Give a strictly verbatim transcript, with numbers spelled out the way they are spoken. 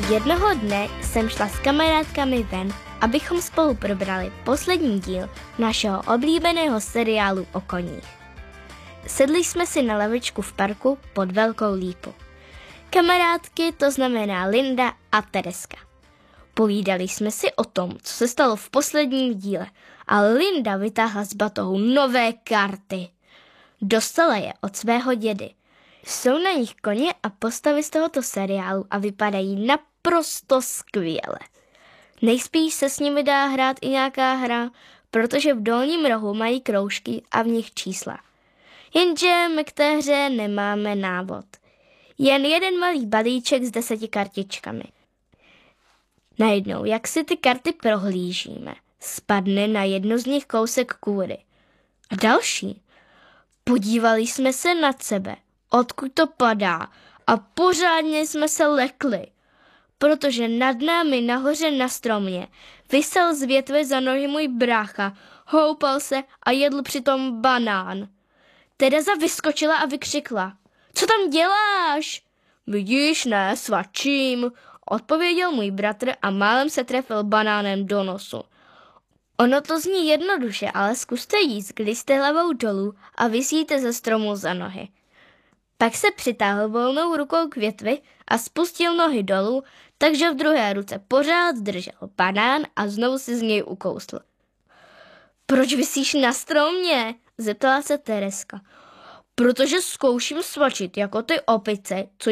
Jednoho dne jsem šla s kamarádkami ven, abychom spolu probrali poslední díl našeho oblíbeného seriálu o koních. Sedli jsme si na lavičku v parku pod velkou lípu. Kamarádky, to znamená Linda a Tereska. Povídali jsme si o tom, co se stalo v posledním díle, a Linda vytáhla z batohu nové karty. Dostala je od svého dědy. Jsou na nich koně a postavy z tohoto seriálu a vypadají naprosto skvěle. Nejspíš se s nimi dá hrát i nějaká hra, protože v dolním rohu mají kroužky a v nich čísla. Jenže my k té hře nemáme návod. Jen jeden malý balíček s deseti kartičkami. Najednou, jak si ty karty prohlížíme, spadne na jednu z nich kousek kůry. A další. Podívali jsme se nad sebe, odkud to padá, a pořádně jsme se lekli, protože nad námi nahoře na stromě visel z větve za nohy můj brácha, houpal se a jedl přitom banán. Tereza vyskočila a vykřikla: "Co tam děláš?" "Vidíš, ne, svačím," odpověděl můj bratr a málem se trefil banánem do nosu. Ono to zní jednoduše, ale zkuste jíst, když jste hlavou dolů a visíte ze stromu za nohy. Pak se přitáhl volnou rukou k větvi a spustil nohy dolů, takže v druhé ruce pořád držel banán a znovu si z něj ukousl. "Proč visíš na stromě?" zeptala se Tereska. "Protože zkouším svačit jako ty opice, co